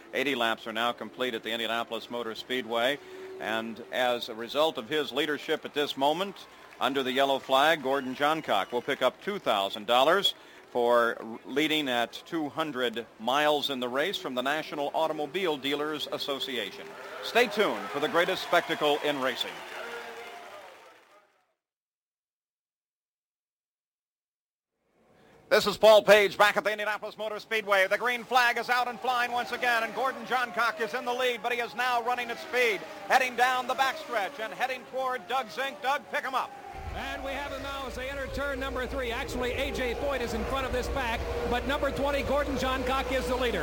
80 laps are now complete at the Indianapolis Motor Speedway. And as a result of his leadership at this moment, under the yellow flag, Gordon Johncock will pick up $2,000 for leading at 200 miles in the race from the National Automobile Dealers Association. Stay tuned for the greatest spectacle in racing. This is Paul Page back at the Indianapolis Motor Speedway. The green flag is out and flying once again, and Gordon Johncock is in the lead, but he is now running at speed, heading down the backstretch and heading toward Doug Zink. Doug, pick him up. And we have him now as they enter turn number 3. Actually, A.J. Foyt is in front of this pack, but number 20, Gordon Johncock, is the leader.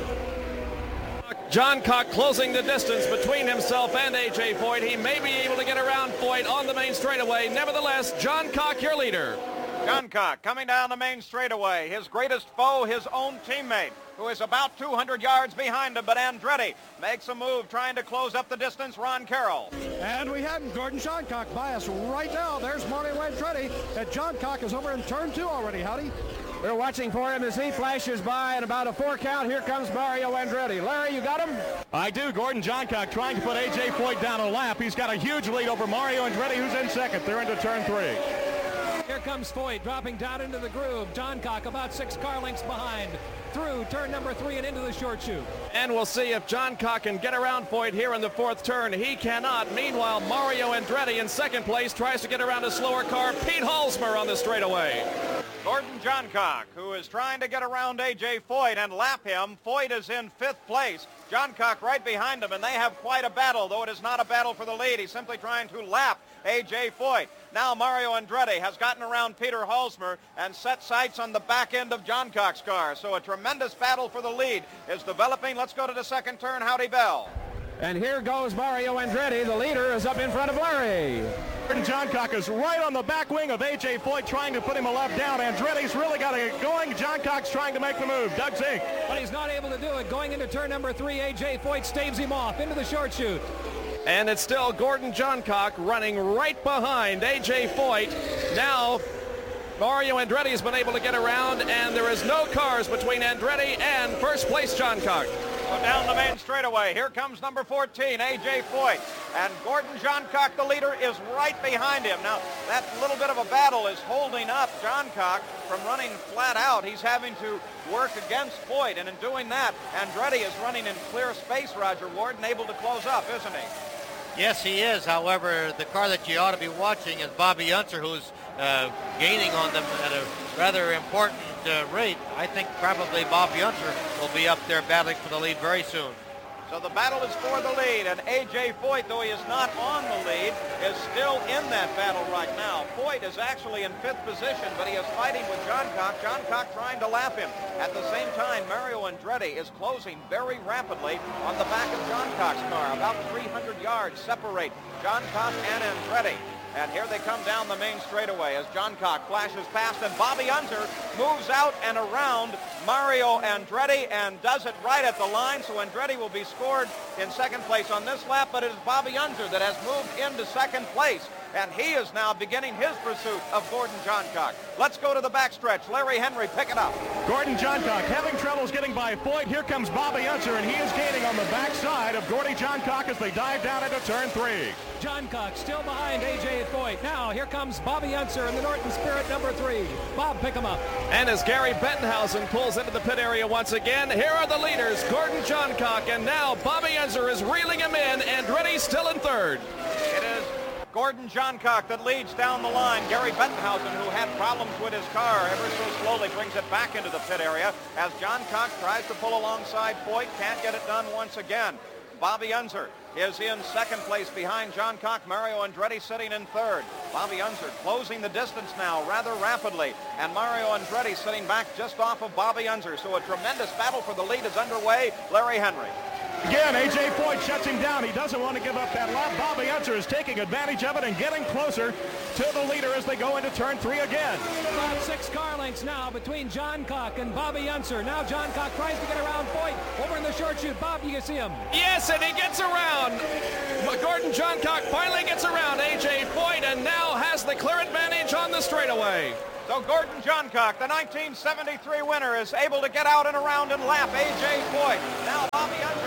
Johncock closing the distance between himself and A.J. Foyt. He may be able to get around Foyt on the main straightaway. Nevertheless, Johncock, your leader. Johncock coming down the main straightaway. His greatest foe, his own teammate, who is about 200 yards behind him. But Andretti makes a move trying to close up the distance. Ron Carroll. And we have Gordon Johncock by us right now. There's Mario Andretti. And Johncock is over in turn 2 already. Howdy. We're watching for him as he flashes by at about a 4 count. Here comes Mario Andretti. Larry, you got him? I do. Gordon Johncock trying to put A.J. Foyt down a lap. He's got a huge lead over Mario Andretti, who's in second. They're into turn 3. Here comes Foyt dropping down into the groove. Johncock about 6 car lengths behind. Through turn number 3 and into the short chute. And we'll see if Johncock can get around Foyt here in the 4th turn. He cannot. Meanwhile, Mario Andretti in second place tries to get around a slower car. Pete Halsmer on the straightaway. Gordon Johncock, who is trying to get around A.J. Foyt and lap him. Foyt is in 5th place. Johncock right behind him, and they have quite a battle, though it is not a battle for the lead. He's simply trying to lap A.J. Foyt. Now Mario Andretti has gotten around Peter Halsmer and set sights on the back end of Johncock's car. So a tremendous battle for the lead is developing. Let's go to the second turn. Howdy Bell. And here goes Mario Andretti. The leader is up in front of Larry. Gordon Johncock is right on the back wing of A.J. Foyt, trying to put him a lap down. Andretti's really got to get going. Johncock's trying to make the move. Doug Zink. But he's not able to do it. Going into turn number 3, A.J. Foyt staves him off into the short chute. And it's still Gordon Johncock running right behind A.J. Foyt. Now, Mario Andretti has been able to get around, and there is no cars between Andretti and first place Johncock. So down the main straightaway, here comes number 14, A.J. Foyt. And Gordon Johncock, the leader, is right behind him. Now, that little bit of a battle is holding up Johncock from running flat out. He's having to work against Foyt, and in doing that, Andretti is running in clear space, Roger Ward, and able to close up, isn't he? Yes, he is. However, the car that you ought to be watching is Bobby Unser, who's gaining on them at a rather important rate. I think probably Bobby Unser will be up there battling for the lead very soon. So the battle is for the lead, and A.J. Foyt, though he is not on the lead, is still in that battle right now. Foyt is actually in 5th position, but he is fighting with Johncock. Johncock trying to lap him. At the same time, Mario Andretti is closing very rapidly on the back of Johncock's car. About 300 yards separate Johncock and Andretti. And here they come down the main straightaway as Johncock flashes past, and Bobby Unser moves out and around Mario Andretti and does it right at the line. So Andretti will be scored in second place on this lap, but it is Bobby Unser that has moved into second place. And he is now beginning his pursuit of Gordon Johncock. Let's go to the backstretch. Larry Henry, pick it up. Gordon Johncock having troubles getting by Foyt. Here comes Bobby Unser, and he is gaining on the backside of Gordon Johncock as they dive down into turn 3. Johncock still behind A.J. Foyt. Now here comes Bobby Unser in the Norton Spirit number 3. Bob, pick him up. And as Gary Bettenhausen pulls into the pit area once again, here are the leaders, Gordon Johncock, and now Bobby Unser is reeling him in. Andretti's still in 3rd. It is Gordon Johncock that leads down the line. Gary Bettenhausen, who had problems with his car, ever so slowly brings it back into the pit area as Johncock tries to pull alongside Foyt. Can't get it done once again. Bobby Unser is in second place behind Johncock. Mario Andretti sitting in 3rd. Bobby Unser closing the distance now rather rapidly, and Mario Andretti sitting back just off of Bobby Unser. So a tremendous battle for the lead is underway. Larry Henry. Again, A.J. Foyt shuts him down. He doesn't want to give up that lap. Bobby Unser is taking advantage of it and getting closer to the leader as they go into turn 3 again. About 6 car lengths now between Johncock and Bobby Unser. Now Johncock tries to get around Foyt over in the short chute. Bob, you can see him. Yes, and he gets around. Gordon Johncock finally gets around A.J. Foyt and now has the clear advantage on the straightaway. So Gordon Johncock, the 1973 winner, is able to get out and around and lap A.J. Foyt. Now Bobby Unser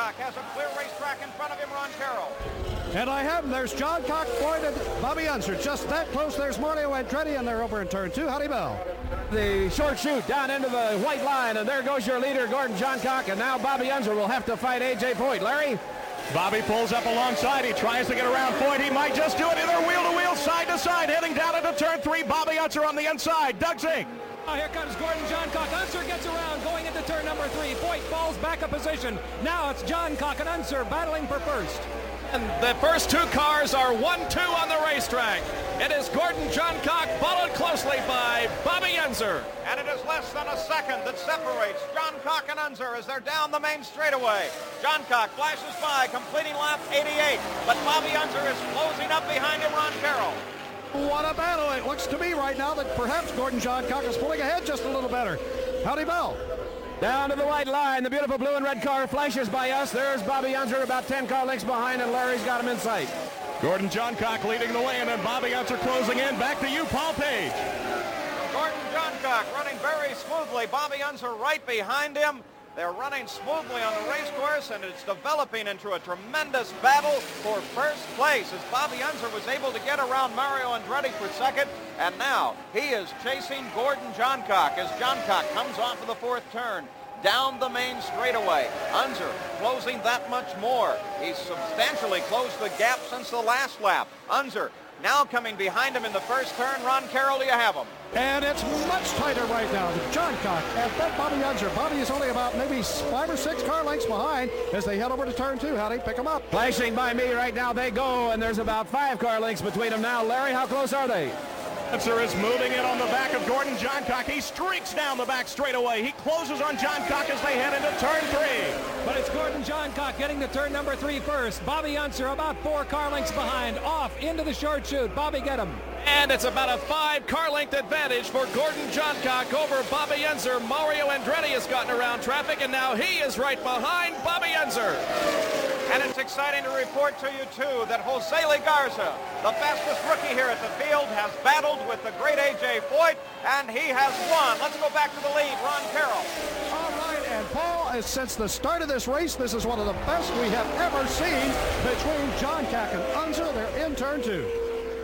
Cock has a clear racetrack in front of him, Ron Carroll. And I have him. There's John Cock, Foyt, and Bobby Unser. Just that close. There's Mario Andretti, and they're over in turn 2. Howdy, Bell. The short chute down into the white line, and there goes your leader, Gordon John Cock, and now Bobby Unser will have to fight A.J. Foyt. Larry? Bobby pulls up alongside. He tries to get around Foyt. He might just do it. They're wheel-to-wheel, side-to-side, heading down into turn 3. Bobby Unser on the inside. Doug Zink. Oh, here comes Gordon John Cock. Unser gets around, going into turn number 3. Foyt falls back a position. Now it's John Cock and Unser battling for first. And the first 2 cars are 1-2 on the racetrack. It is Gordon John Cock, followed closely by Bobby Unser. And it is less than a second that separates John Cock and Unser as they're down the main straightaway. John Cock flashes by, completing lap 88. But Bobby Unser is closing up behind him, Ron Carroll. What a battle. It looks to me right now that perhaps Gordon John Cock is pulling ahead just a little better. Howdy, Bell. Down to the white line, the beautiful blue and red car flashes by us. There's Bobby Unser about 10 car lengths behind, and Larry's got him in sight. Gordon John Cock leading the way, and then Bobby Unser closing in. Back to you, Paul Page. Gordon John Cock running very smoothly. Bobby Unser right behind him. They're running smoothly on the race course, and it's developing into a tremendous battle for first place as Bobby Unser was able to get around Mario Andretti for second, and now he is chasing Gordon John Cock as John Cock comes off of the 4th turn down the main straightaway. Unser closing that much more. He's substantially closed the gap since the last lap. Unser now coming behind him in the 1st turn. Ron Carroll, you have him. And it's much tighter right now. John Cock and then Bobby Unser. Bobby is only about maybe 5 or 6 car lengths behind as they head over to turn 2. Howdy, pick them up. Flashing by me right now, they go, and there's about 5 car lengths between them now. Larry, how close are they? Unser is moving in on the back of Gordon John Cock. He streaks down the back straightaway. He closes on John Cock as they head into turn 3. But it's Gordon John Cock getting to turn number 3 first. Bobby Unser about 4 car lengths behind, off into the short chute. Bobby, get him. And it's about a 5 car length advantage for Gordon John Cock over Bobby Unser. Mario Andretti has gotten around traffic, and now he is right behind Bobby Unser. And it's exciting to report to you, too, that Jose Legarza, the fastest rookie here at the field, has battled with the great A.J. Foyt, and he has won. Let's go back to the lead. Ron Carroll. All right, and Paul, since the start of this race, this is one of the best we have ever seen between John Cock and Unser. They're in turn 2.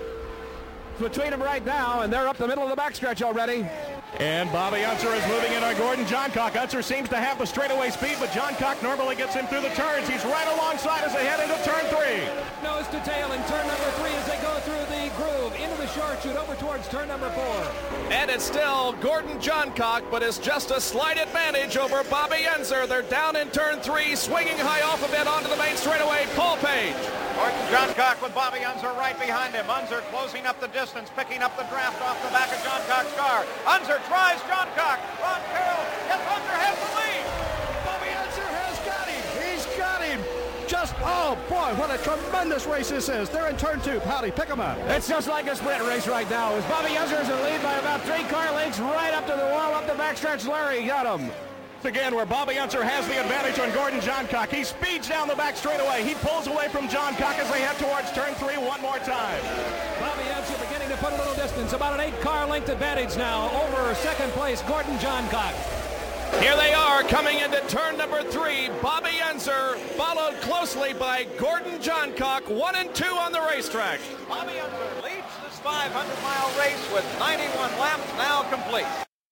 Between them right now, and they're up the middle of the backstretch already. And Bobby Unser is moving in on Gordon John Cock. Unser seems to have the straightaway speed, but John Cock normally gets him through the turns. He's right alongside as they head into turn 3. Nose to tail in turn number 3 as they go through the groove into the short chute over towards turn number 4. And it's still Gordon John Cock, but it's just a slight advantage over Bobby Unser. They're down in turn 3, swinging high off a bit onto the main straightaway. Paul Page. Gordon John Cock with Bobby Unser right behind him. Unser closing up the distance, picking up the draft off the back of John Cock's car. Unser tries John Cock. Ron Carroll. Yes, Unser has the lead. Bobby Unser has got him. He's got him. Just, oh boy, what a tremendous race this is. They're in turn 2. Howdy, pick them up. It's just like a sprint race right now. As Bobby Unser is in the lead by about 3 car lengths right up to the wall, up the backstretch. Larry got him. Again, where Bobby Unser has the advantage on Gordon John Cock. He speeds down the back straightaway. He pulls away from John Cock as they head towards turn 3 one more time. Bobby Unser beginning to put a little distance, about an 8 car length advantage now over second place Gordon John Cock. Here they are coming into turn number 3. Bobby Unser followed closely by Gordon John Cock, 1 and 2 on the racetrack. Bobby Unser leads this 500-mile race with 91 laps now complete.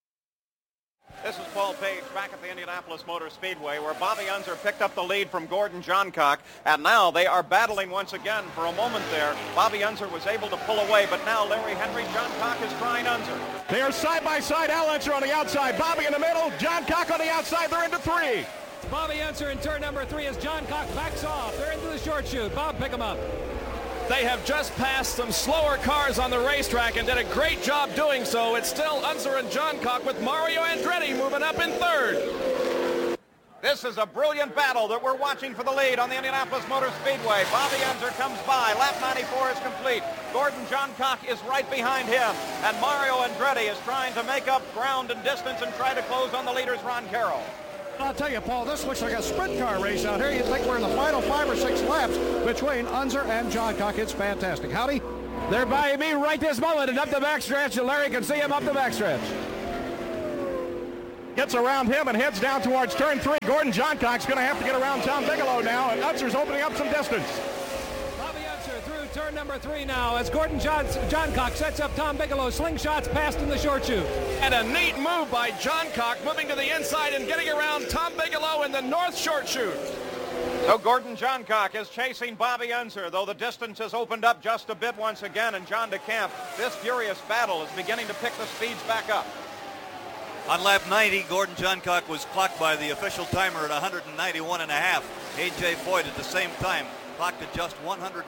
This is Paul Page back at the Indianapolis Motor Speedway where Bobby Unser picked up the lead from Gordon John Cock, and now they are battling once again. For a moment there, Bobby Unser was able to pull away, but now Larry Henry, John Cock is trying Unser. They are side by side. Al Unser on the outside, Bobby in the middle, John Cock on the outside. They're into 3. Bobby Unser in turn number 3 as John Cock backs off. They're into the short chute. Bob, pick him up. They have just passed some slower cars on the racetrack and did a great job doing so. It's still Unser and John Cock with Mario Andretti moving up in 3rd. This is a brilliant battle that we're watching for the lead on the Indianapolis Motor Speedway. Bobby Unser comes by. Lap 94 is complete. Gordon John Cock is right behind him. And Mario Andretti is trying to make up ground and distance and try to close on the leaders, Ron Carroll. I'll tell you, Paul, this looks like a sprint car race out here. You'd think we're in the final 5 or 6 laps between Unser and John Cock. It's fantastic. Howdy. They're by me right this moment and up the backstretch, and Larry can see him up the backstretch. gets around him and heads down towards turn 3. Gordon Johncock's going to have to get around Tom Bigelow now, and Unser's opening up some distance. Bobby Unser through turn number 3 now as Gordon Johncock sets up Tom Bigelow. Slingshots past in the short chute. And a neat move by Johncock, moving to the inside and getting around Tom Bigelow in the north short chute. So Gordon Johncock is chasing Bobby Unser, though the distance has opened up just a bit once again, and John DeCamp, this furious battle is beginning to pick the speeds back up. On lap 90, Gordon Johncock was clocked by the official timer at 191.5. A.J. Foyt at the same time clocked at just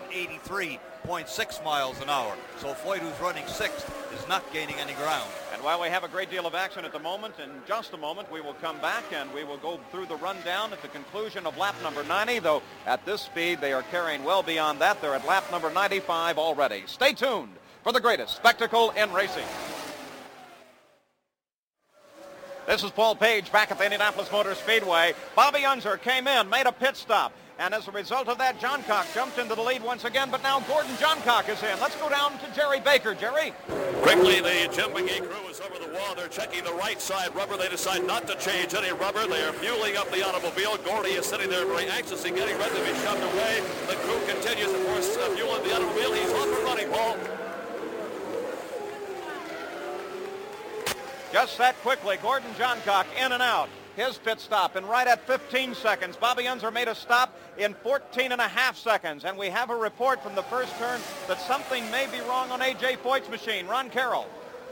183.6 miles an hour. So Foyt, who's running 6th, is not gaining any ground. And while we have a great deal of action at the moment, in just a moment we will come back and we will go through the rundown at the conclusion of lap number 90, though at this speed they are carrying well beyond that. They're at lap number 95 already. Stay tuned for the greatest spectacle in racing. This is Paul Page back at the Indianapolis Motor Speedway. Bobby Unser came in, made a pit stop, and as a result of that, Johncock jumped into the lead once again, but now Gordon Johncock is in. Let's go down to Jerry Baker. Jerry? Quickly, the Jim McGee crew is over the wall. They're checking the right side rubber. They decide not to change any rubber. They are fueling up the automobile. Gordy is sitting there very anxiously getting ready to be shoved away. The crew continues, of course, fueling the automobile. He's off and running, Paul. Just that quickly, Gordon Johncock in and out. His pit stop in right at 15 seconds. Bobby Unser made a stop in 14.5 seconds. And we have a report from the first turn that something may be wrong on A.J. Foyt's machine. Ron Carroll.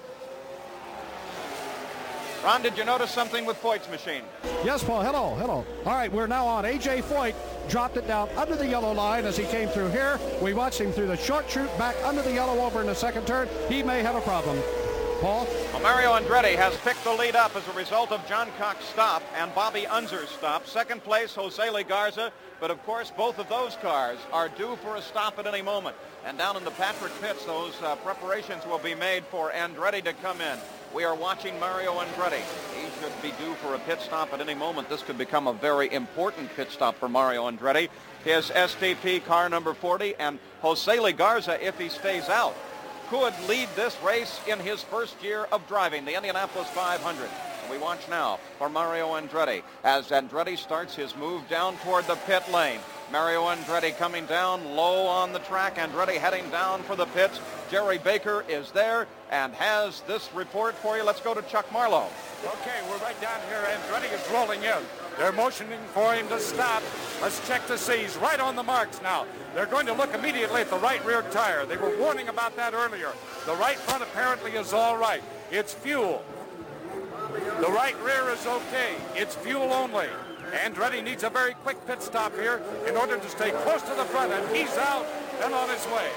Ron, did you notice something with Foyt's machine? Yes, Paul. Hello. All right, we're now on. A.J. Foyt dropped it down under the yellow line as he came through here. We watched him through the short chute back under the yellow over in the second turn. He may have a problem. Paul? Well, Mario Andretti has picked the lead up as a result of Johncock's stop and Bobby Unser's stop. Second place, Jose Legarza. But, of course, both of those cars are due for a stop at any moment. And down in the Patrick pits, those preparations will be made for Andretti to come in. We are watching Mario Andretti. He should be due for a pit stop at any moment. This could become a very important pit stop for Mario Andretti. His STP car number 40, and Jose Legarza, if he stays out, could lead this race in his first year of driving the Indianapolis 500. And we watch now for Mario Andretti as Andretti starts his move down toward the pit lane. Mario Andretti coming down low on the track. Andretti heading down for the pits. Jerry Baker is there and has this report for you. Let's go to Chuck Marlowe. Okay, we're right down here. Andretti is rolling in. They're motioning for him to stop. Let's check to see. He's right on the marks now. They're going to look immediately at the right rear tire. They were warning about that earlier. The right front apparently is all right. It's fuel. The right rear is okay. It's fuel only. Andretti needs a very quick pit stop here in order to stay close to the front, and he's out and on his way.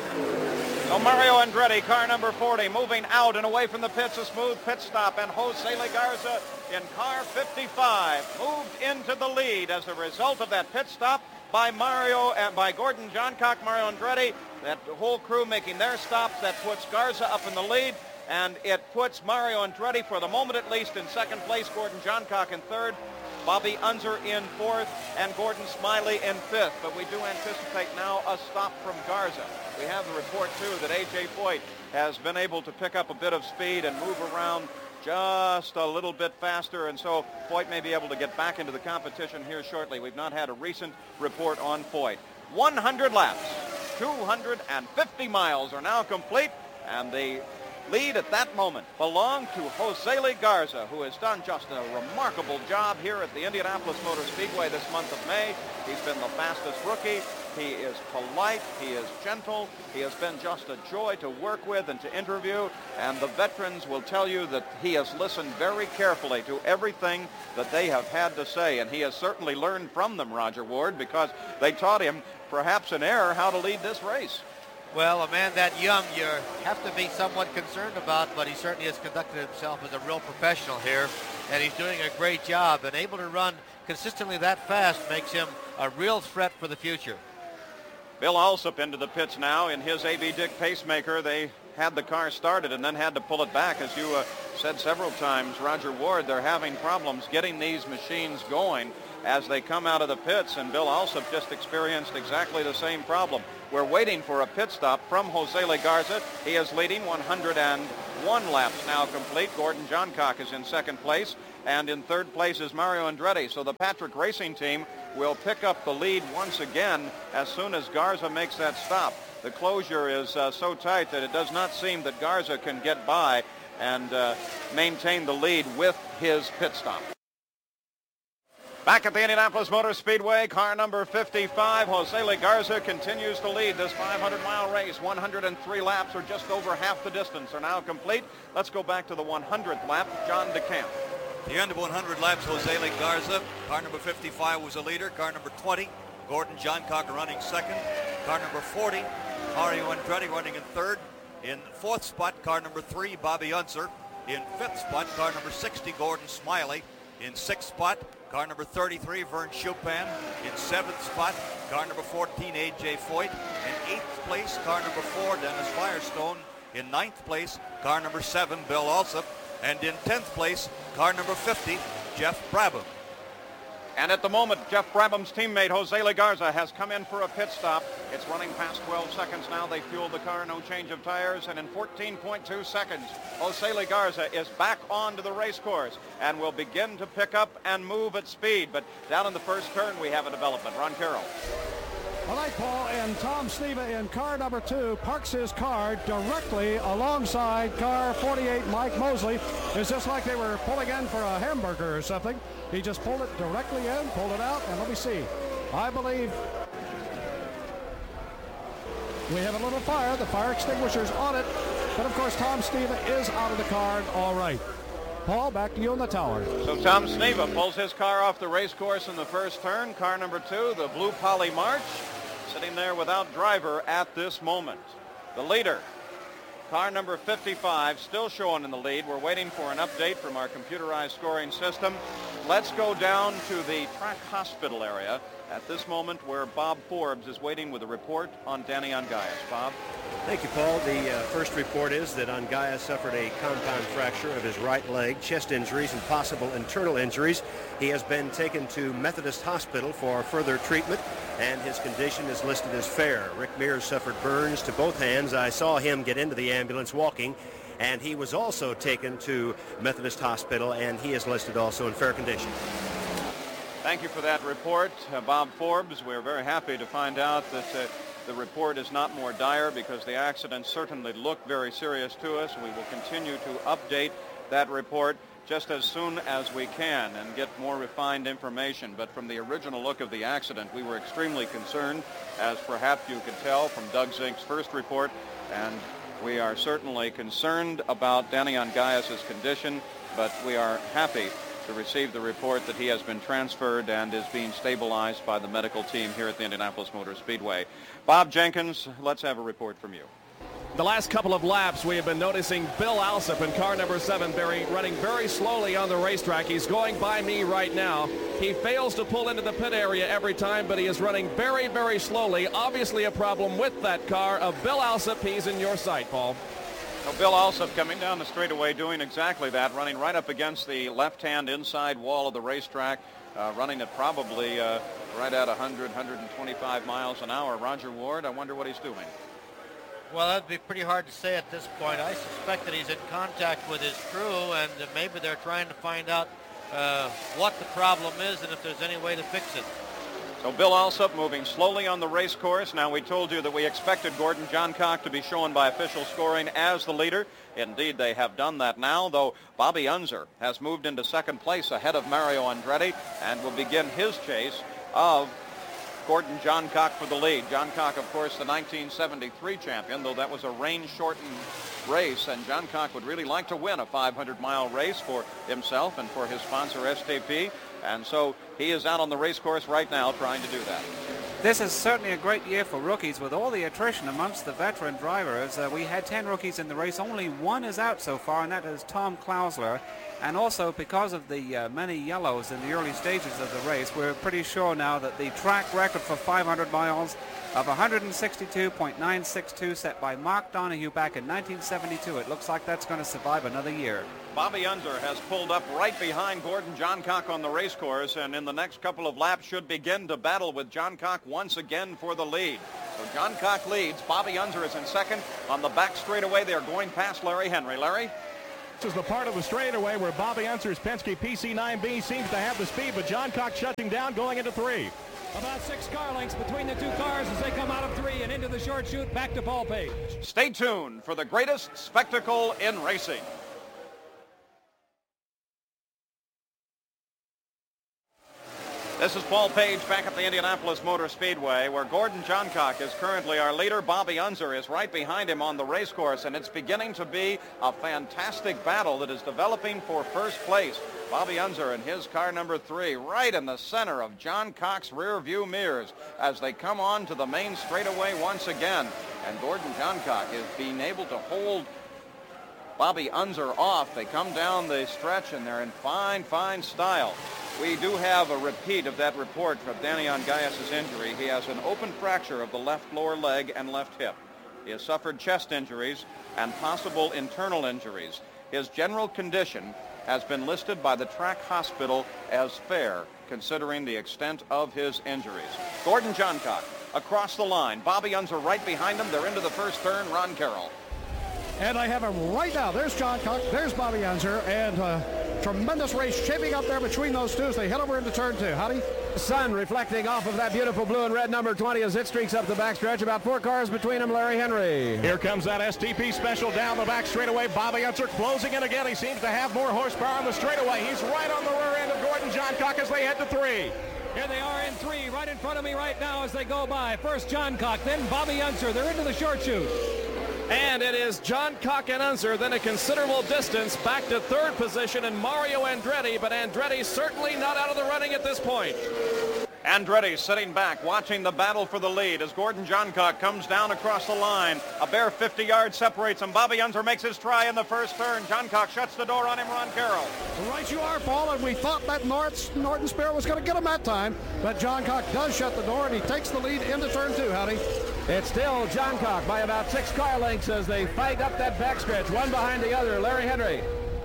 So Mario Andretti, car number 40, moving out and away from the pits, a smooth pit stop, and Jose Legarza in car 55 moved into the lead as a result of that pit stop by Gordon Johncock, Mario Andretti. That whole crew making their stops. That puts Garza up in the lead, and it puts Mario Andretti, for the moment at least, in second place, Gordon Johncock in third, Bobby Unser in fourth, and Gordon Smiley in fifth. But we do anticipate now a stop from Garza. We have the report, too, that A.J. Foyt has been able to pick up a bit of speed and move around just a little bit faster, and so Foyt may be able to get back into the competition here shortly. We've not had a recent report on Foyt. 100 laps, 250 miles are now complete, and the lead at that moment belonged to Jose Legarza, who has done just a remarkable job here at the Indianapolis Motor Speedway this month of May. He's been the fastest rookie. He is polite. He is gentle. He has been just a joy to work with and to interview. And the veterans will tell you that he has listened very carefully to everything that they have had to say. And he has certainly learned from them, Roger Ward, because they taught him, perhaps in error, how to lead this race. Well, a man that young you have to be somewhat concerned about, but he certainly has conducted himself as a real professional here, and he's doing a great job. And able to run consistently that fast makes him a real threat for the future. Bill Alsop into the pits now in his A.B. Dick pacemaker. They had the car started and then had to pull it back. As you said several times, Roger Ward, they're having problems getting these machines going as they come out of the pits, and Bill Alsop just experienced exactly the same problem. We're waiting for a pit stop from Jose Legarza. He is leading 100 and 1 laps now complete. Gordon Johncock is in second place, and in third place is Mario Andretti. So the Patrick Racing Team will pick up the lead once again as soon as Garza makes that stop. The closure is so tight that it does not seem that Garza can get by and maintain the lead with his pit stop. Back at the Indianapolis Motor Speedway, car number 55, Jose Le Garza, continues to lead this 500-mile race. 103 laps, or just over half the distance, are now complete. Let's go back to the 100th lap. John DeCamp. The end of 100 laps, Jose Le Garza. Car number 55 was a leader. Car number 20, Gordon Johncock running second. Car number 40, Mario Andretti running in third. In fourth spot, car number 3, Bobby Unser. In fifth spot, car number 60, Gordon Smiley. In sixth spot, car number 33, Vern Chupin. In seventh spot, car number 14, A.J. Foyt. In eighth place, car number 4, Dennis Firestone. In ninth place, car number 7, Bill Alsop. And in 10th place, car number 50, Jeff Brabham. And at the moment, Jeff Brabham's teammate, Jose Le Garza, has come in for a pit stop. It's running past 12 seconds now. They fueled the car, no change of tires. And in 14.2 seconds, Jose Le Garza is back onto the race course and will begin to pick up and move at speed. But down in the first turn, we have a development. Ron Carroll. All right, Paul, and Tom Sneva in car number 2 parks his car directly alongside car 48, Mike Mosley. It's just like they were pulling in for a hamburger or something. He just pulled it directly in, pulled it out, and let me see. I believe we have a little fire. The fire extinguisher's on it, but of course Tom Sneva is out of the car, all right. Paul, back to you in the tower. So Tom Sneva pulls his car off the race course in the first turn. Car number 2, the Blue Poly March, sitting there without driver at this moment. The leader, car number 55, still showing in the lead. We're waiting for an update from our computerized scoring system. Let's go down to the track hospital area at this moment, where Bob Forbes is waiting with a report on Danny Ongais. Bob? Thank you, Paul. The first report is that Ongais suffered a compound fracture of his right leg, chest injuries, and possible internal injuries. He has been taken to Methodist Hospital for further treatment, and his condition is listed as fair. Rick Mears suffered burns to both hands. I saw him get into the ambulance walking, and he was also taken to Methodist Hospital, and he is listed also in fair condition. Thank you for that report, Bob Forbes. We're very happy to find out that the report is not more dire, because the accident certainly looked very serious to us. We will continue to update that report just as soon as we can and get more refined information. But from the original look of the accident, we were extremely concerned, as perhaps you could tell from Doug Zink's first report, and we are certainly concerned about Danny Ongais' condition, but we are happy to receive the report that he has been transferred and is being stabilized by the medical team here at the Indianapolis Motor Speedway. Bob Jenkins, let's have a report from you. The last couple of laps, we have been noticing Bill Alsop in car number 7 running very slowly on the racetrack. He's going by me right now. He fails to pull into the pit area every time, but he is running very, very slowly. Obviously a problem with that car of Bill Alsop. He's in your sight, Paul. Well, Bill Alsop coming down the straightaway doing exactly that, running right up against the left-hand inside wall of the racetrack, running at probably right at 100, 125 miles an hour. Roger Ward, I wonder what he's doing. Well, that'd be pretty hard to say at this point. I suspect that he's in contact with his crew, and maybe they're trying to find out what the problem is and if there's any way to fix it. So Bill Alsop moving slowly on the race course. Now, we told you that we expected Gordon Johncock to be shown by official scoring as the leader. Indeed, they have done that now, though Bobby Unser has moved into second place ahead of Mario Andretti and will begin his chase of Gordon Johncock for the lead. Johncock, of course, the 1973 champion, though that was a rain-shortened race, and Johncock would really like to win a 500-mile race for himself and for his sponsor, STP, and so he is out on the race course right now trying to do that. This is certainly a great year for rookies with all the attrition amongst the veteran drivers. We had 10 rookies in the race. Only one is out so far, and that is Tom Klausler. And also, because of the many yellows in the early stages of the race, we're pretty sure now that the track record for 500 miles of 162.962 set by Mark Donohue back in 1972. It looks like that's going to survive another year. Bobby Unser has pulled up right behind Gordon Johncock on the race course, and in the next couple of laps should begin to battle with Johncock once again for the lead. So Johncock leads. Bobby Unser is in second. On the back straightaway, they are going past Larry Henry. Larry? This is the part of the straightaway where Bobby Unser's Penske PC9B seems to have the speed, but Johncock shutting down going into 3. About 6 car lengths between the two cars as they come out of 3 and into the short chute back to Paul Page. Stay tuned for the greatest spectacle in racing. This is Paul Page back at the Indianapolis Motor Speedway, where Gordon Johncock is currently our leader. Bobby Unser is right behind him on the race course, and it's beginning to be a fantastic battle that is developing for first place. Bobby Unser and his car number 3 right in the center of Johncock's rear view mirrors as they come on to the main straightaway once again. And Gordon Johncock is being able to hold Bobby Unser off. They come down the stretch and they're in fine, fine style. We do have a repeat of that report from Danny Ongayas' injury. He has an open fracture of the left lower leg and left hip. He has suffered chest injuries and possible internal injuries. His general condition has been listed by the track hospital as fair, considering the extent of his injuries. Gordon Johncock across the line. Bobby Unser right behind him. They're into the first turn. Ron Carroll. And I have him right now. There's Johncock. There's Bobby Unser. And tremendous race shaping up there between those two as they head over into turn 2. Howdy? Sun reflecting off of that beautiful blue and red number 20 as it streaks up the backstretch. About 4 cars between them. Larry Henry. Here comes that STP special down the back straightaway. Bobby Unser closing in again. He seems to have more horsepower on the straightaway. He's right on the rear end of Gordon Johncock as they head to 3. Here they are in 3, right in front of me right now as they go by. First Johncock, then Bobby Unser. They're into the short chute. And it is Johncock and Unser, then a considerable distance back to 3rd position and Mario Andretti, but Andretti certainly not out of the running at this point. Andretti sitting back, watching the battle for the lead as Gordon Johncock comes down across the line. A bare 50 yards separates him. Bobby Unser makes his try in the first turn. Johncock shuts the door on him. Ron Carroll. Right you are, Paul, and we thought that Norton Spirit was going to get him that time, but Johncock does shut the door, and he takes the lead into turn 2, Howdy. It's still Johncock by about 6 car lengths as they fight up that backstretch, one behind the other. Larry Henry.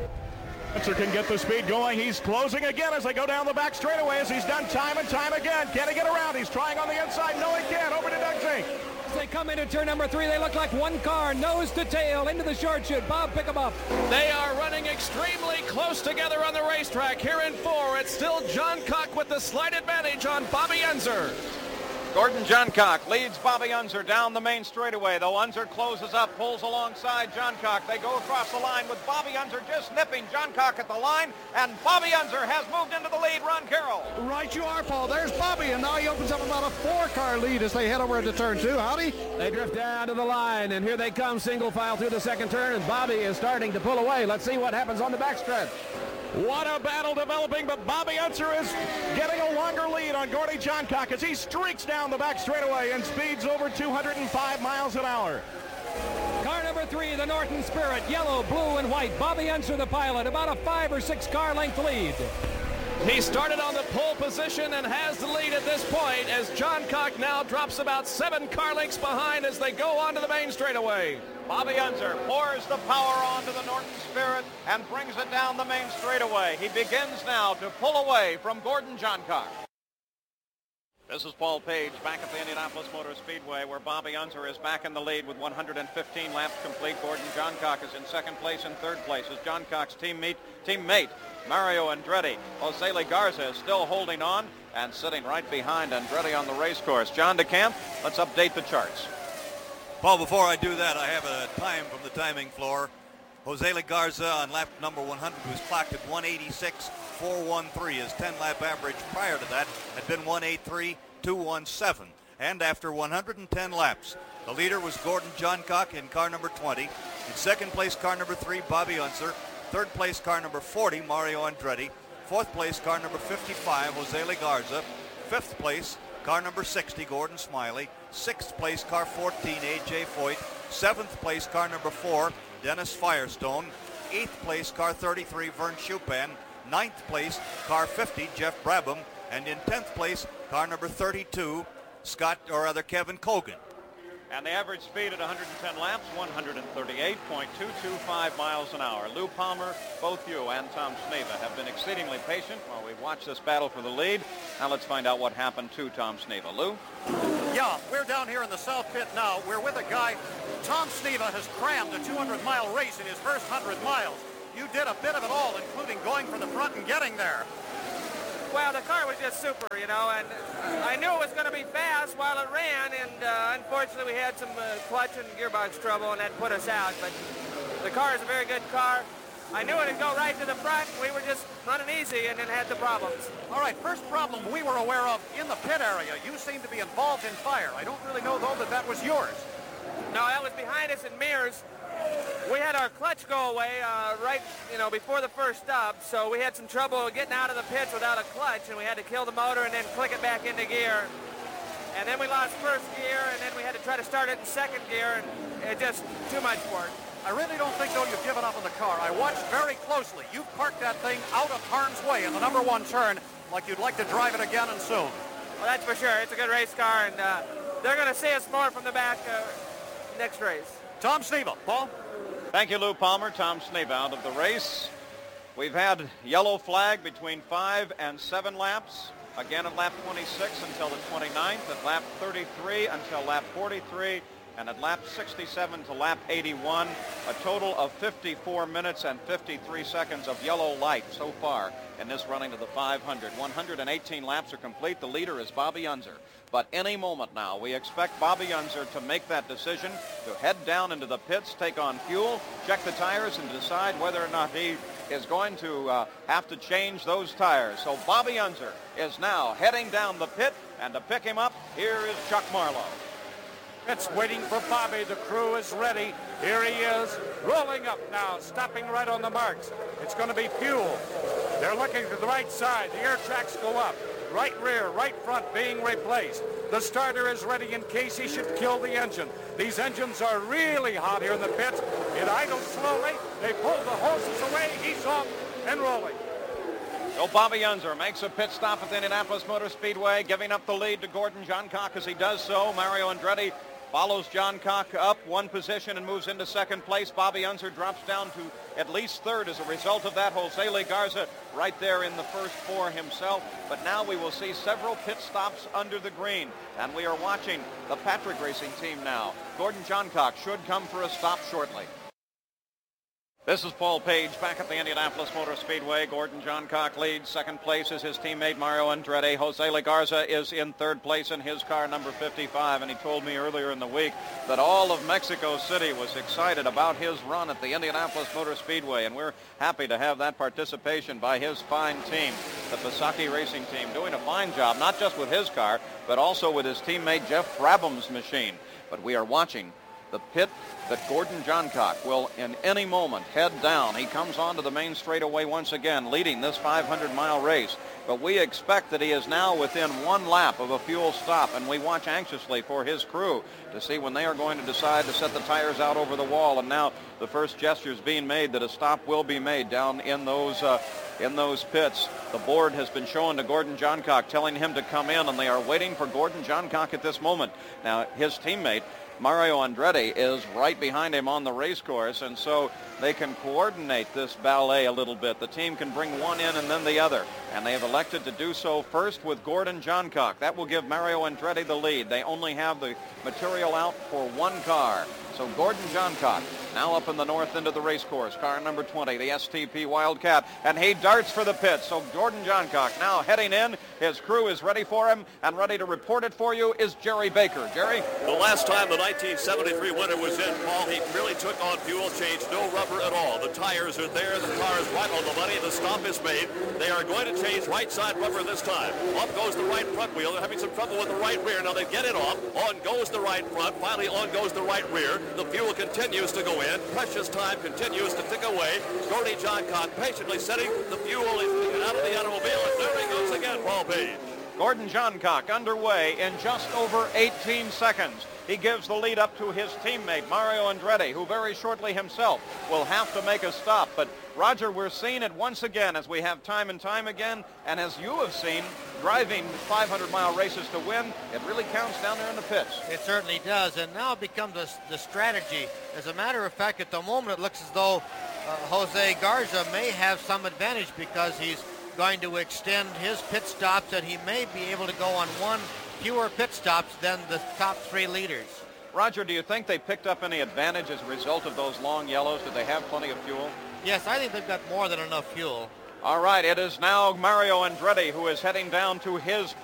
Unser can get the speed going. He's closing again as they go down the back straightaway, as he's done time and time again. Can he get around? He's trying on the inside. No, he can't. Over to Doug Zink. As they come into turn number 3, they look like one car, nose to tail, into the short chute. Bob, pick them up. They are running extremely close together on the racetrack. Here in 4, it's still Johncock with the slight advantage on Bobby Unser. Gordon Johncock leads Bobby Unser down the main straightaway, though Unser closes up, pulls alongside Johncock. They go across the line with Bobby Unser just nipping Johncock at the line, and Bobby Unser has moved into the lead. Ron Carroll. Right you are, Paul. There's Bobby, and now he opens up about a 4-car lead as they head over into turn 2. Howdy? They drift down to the line, and here they come single file through the second turn, and Bobby is starting to pull away. Let's see what happens on the backstretch. What a battle developing, but Bobby Unser is getting a longer lead on Gordon Johncock as he streaks down the back straightaway and speeds over 205 miles an hour. Car number 3, the Norton Spirit, yellow, blue, and white. Bobby Unser, the pilot, about a 5 or 6 car length lead. He started on the pole position and has the lead at this point as Johncock now drops about 7 car lengths behind as they go onto the main straightaway. Bobby Unser pours the power onto the Norton Spirit and brings it down the main straightaway. He begins now to pull away from Gordon Johncock. This is Paul Page back at the Indianapolis Motor Speedway, where Bobby Unser is back in the lead with 115 laps complete. Gordon Johncock is in second place and third place as Johncock's teammate Mario Andretti. Jose Legarza is still holding on and sitting right behind Andretti on the race course. John DeCamp, let's update the charts. Paul, before I do that, I have a time from the timing floor. Jose Legarza on lap number 100 was clocked at 186.413. His 10-lap average prior to that had been 183.217. And after 110 laps, the leader was Gordon Johncock in car number 20. In second place, car number 3, Bobby Unser. Third place, car number 40, Mario Andretti. Fourth place, car number 55, Jose Legarza. Fifth place, car number 60, Gordon Smiley. Sixth place, car 14, A.J. Foyt. Seventh place, car number 4, Dennis Firestone. Eighth place, car 33, Vern Chupin. Ninth place, car 50, Jeff Brabham. And in 10th place, car number 32, Kevin Cogan. And the average speed at 110 laps, 138.225 miles an hour. Lou Palmer, both you and Tom Sneva have been exceedingly patient while we watch this battle for the lead. Now let's find out what happened to Tom Sneva. Lou? Yeah, we're down here in the South Pit now. We're with a guy. Tom Sneva has crammed a 200-mile race in his first 100 miles. You did a bit of it all, including going for the front and getting there. Well, the car was just super, you know, and I knew it was going to be fast while it ran, and unfortunately we had some clutch and gearbox trouble, and that put us out. But the car is a very good car. I knew it would go right to the front. We were just running easy and then had the problems. All right, first problem we were aware of in the pit area. You seem to be involved in fire. I don't really know, though, that was yours. No, that was behind us in Mears. We had our clutch go away right, before the first stop, so we had some trouble getting out of the pits without a clutch, and we had to kill the motor and then click it back into gear. And then we lost first gear, and then we had to try to start it in second gear, and it just too much for it. I really don't think, though, you've given up on the car. I watched very closely. You've parked that thing out of harm's way in the number one turn like you'd like to drive it again and soon. Well, that's for sure. It's a good race car, and they're going to see us more from the back next race. Tom Sneva. Paul? Thank you, Lou Palmer. Tom Sneva out of the race. We've had yellow flag between 5 and 7 laps. Again at lap 26 until the 29th, at lap 33 until lap 43, and at lap 67 to lap 81, a total of 54 minutes and 53 seconds of yellow light so far in this running to the 500. 118 laps are complete. The leader is Bobby Unser. But any moment now, we expect Bobby Unser to make that decision, to head down into the pits, take on fuel, check the tires, and decide whether or not he is going to have to change those tires. So Bobby Unser is now heading down the pit, and to pick him up, here is Chuck Marlowe. It's waiting for Bobby. The crew is ready. Here he is, rolling up now, stopping right on the marks. It's going to be fuel. They're looking to the right side. The air tracks go up. Right rear, right front being replaced. The starter is ready in case he should kill the engine. These engines are really hot here in the pits. It idles slowly. They pull the hoses away. He's off and rolling. So Bobby Unser makes a pit stop at the Indianapolis Motor Speedway, giving up the lead to Gordon Johncock as he does so. Mario Andretti follows Johncock up one position and moves into second place. Bobby Unser drops down to at least third as a result of that. Jose Lee Garza right there in the first four himself. But now we will see several pit stops under the green. And we are watching the Patrick Racing team now. Gordon Johncock should come for a stop shortly. This is Paul Page back at the Indianapolis Motor Speedway. Gordon Johncock leads. Second place is his teammate Mario Andretti. Jose Lee Garza is in third place in his car, number 55. And he told me earlier in the week that all of Mexico City was excited about his run at the Indianapolis Motor Speedway. And we're happy to have that participation by his fine team, the Pisaki Racing team, doing a fine job, not just with his car, but also with his teammate Jeff Brabham's machine. But we are watching the pit that Gordon Johncock will in any moment head down. He comes onto the main straightaway once again, leading this 500-mile race. But we expect that he is now within one lap of a fuel stop, and we watch anxiously for his crew to see when they are going to decide to set the tires out over the wall. And now the first gestures being made that a stop will be made down in those pits. The board has been shown to Gordon Johncock, telling him to come in, and they are waiting for Gordon Johncock at this moment. Now, his teammate Mario Andretti is right behind him on the race course, and so they can coordinate this ballet a little bit. The team can bring one in and then the other, and they have elected to do so first with Gordon Johncock. That will give Mario Andretti the lead. They only have the material out for one car. So Gordon Johncock now up in the north end of the race course, car number 20, the STP Wildcat, and he darts for the pit. So Gordon Johncock now heading in. His crew is ready for him, and ready to report it for you is Jerry Baker. Jerry? The last time the 1973 winner was in, Paul, he really took on fuel change, no rubber at all. The tires are there, the car is right on the money, the stop is made. They are going to change right side rubber this time. Off goes the right front wheel. They're having some trouble with the right rear. Now they get it off. On goes the right front. Finally on goes the right rear. The fuel continues to go in. Precious time continues to tick away. Gordon Johncock patiently setting the fuel out of the automobile. And there he goes again, Paul Page. Gordon Johncock underway in just over 18 seconds. He gives the lead up to his teammate, Mario Andretti, who very shortly himself will have to make a stop. But, Roger, we're seeing it once again, as we have time and time again, and as you have seen, driving 500-mile races to win, it really counts down there in the pits. It certainly does, and now it becomes the strategy. As a matter of fact, at the moment, it looks as though Jose Garza may have some advantage because he's going to extend his pit stops, and he may be able to go on one fewer pit stops than the top three leaders. Roger, do you think they picked up any advantage as a result of those long yellows? Did they have plenty of fuel? Yes, I think they've got more than enough fuel. All right, it is now Mario Andretti who is heading down to his pit.